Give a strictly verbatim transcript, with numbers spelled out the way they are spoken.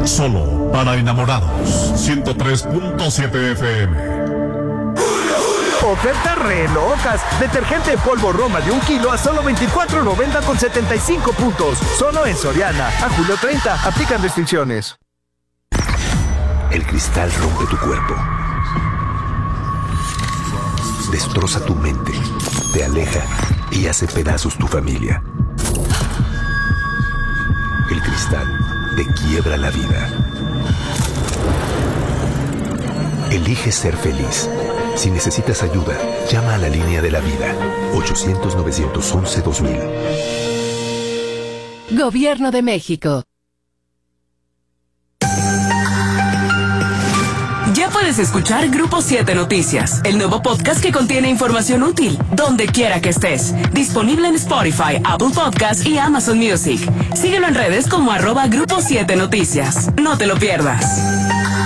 Solo para enamorados. ciento tres punto siete F M. Ofertas re locas. Detergente en polvo Roma de un kilo a solo veinticuatro noventa con setenta y cinco puntos. Solo en Soriana. A julio treinta. Aplican restricciones. El cristal rompe tu cuerpo. Destroza tu mente. Te aleja y hace pedazos tu familia. El cristal te quiebra la vida. Elige ser feliz. Si necesitas ayuda, llama a la línea de la vida. ochocientos, novecientos once, dos mil. Gobierno de México. Ya puedes escuchar Grupo siete Noticias, el nuevo podcast que contiene información útil, donde quiera que estés. Disponible en Spotify, Apple Podcast y Amazon Music. Síguelo en redes como arroba Grupo siete Noticias. No te lo pierdas.